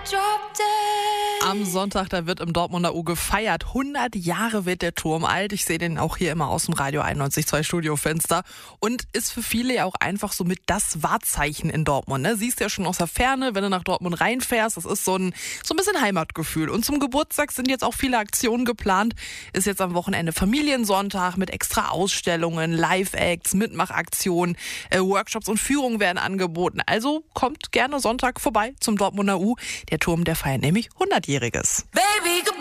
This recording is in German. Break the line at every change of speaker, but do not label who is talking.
Am Sonntag, da wird im Dortmunder U gefeiert. 100 Jahre wird der Turm alt. Ich sehe den auch hier immer aus dem Radio 91.2 Studiofenster. Und ist für viele ja auch einfach so mit das Wahrzeichen in Dortmund. Ne? Siehst ja schon aus der Ferne, wenn du nach Dortmund reinfährst. Das ist so ein bisschen Heimatgefühl. Und zum Geburtstag sind jetzt auch viele Aktionen geplant. Ist jetzt am Wochenende Familiensonntag mit extra Ausstellungen, Live-Acts, Mitmachaktionen, Workshops und Führungen werden angeboten. Also kommt gerne Sonntag vorbei zum Dortmunder U. Der Turm, der feiert nämlich 100-Jähriges.
Baby,